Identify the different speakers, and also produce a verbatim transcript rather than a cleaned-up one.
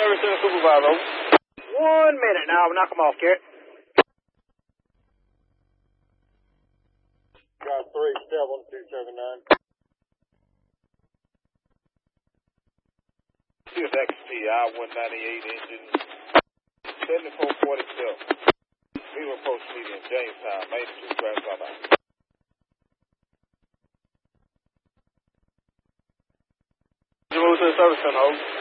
Speaker 1: Service Center Supervisor, over.
Speaker 2: One minute now. I'll knock him off, Garrett.
Speaker 1: Got three, seven, two seven nine. C S X T I one ninety-eight engine seventy-four forty-seven. Zero approach meeting in Jamestown, Main Street, Grand South.
Speaker 2: Move to the service center, over.